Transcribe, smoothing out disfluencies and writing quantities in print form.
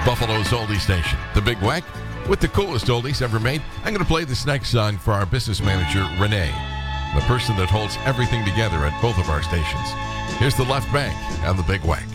Buffalo's oldie station, The Big Wack, with the coolest oldies ever made. I'm going to play this next song for our business manager, Renee, the person that holds everything together at both of our stations. Here's the Left Bank and The Big Wack.